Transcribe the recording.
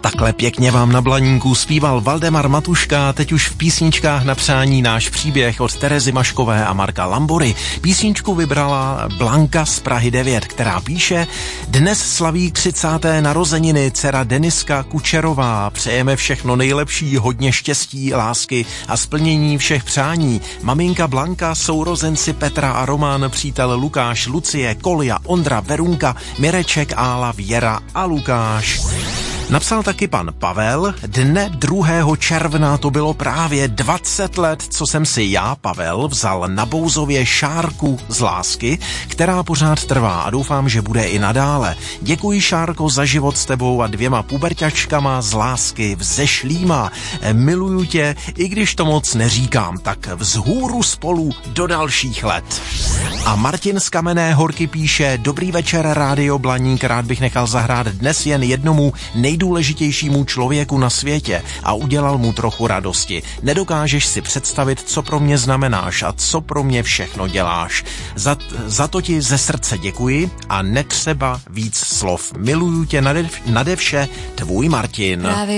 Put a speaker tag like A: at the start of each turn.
A: Takhle pěkně vám na Blaníku zpíval Valdemar Matuška, teď už v písničkách na přání náš příběh od Terezy Maškové a Marka Lambory. Písničku vybrala Blanka z Prahy 9, která píše: Dnes slaví 30. narozeniny dcera Deniska Kučerová. Přejeme všechno nejlepší, hodně štěstí, lásky a splnění všech přání. Maminka Blanka, sourozenci Petra a Roman, přítel Lukáš, Lucie, Kolia, Ondra, Verunka, Mireček, Ála, Věra a Lukáš. Napsal taky pan Pavel: Dne 2. června to bylo právě 20 let, co jsem si já, Pavel, vzal na Bouzově šárku z lásky, která pořád trvá a doufám, že bude i nadále. Děkuji, Šárko, za život s tebou a 2 puberťačkama z lásky vzešlýma. Miluju tě, i když to moc neříkám, tak vzhůru spolu do dalších let. A Martin z Kamenné Horky píše: Dobrý večer, Rádio Blaník, rád bych nechal zahrát dnes jen jednomu nejdůležitějšímu člověku na světě a udělal mu trochu radosti. Nedokážeš si představit, co pro mě znamenáš a co pro mě všechno děláš. Za to ti ze srdce děkuji a netřeba víc slov. Miluju tě nade vše, tvůj Martin.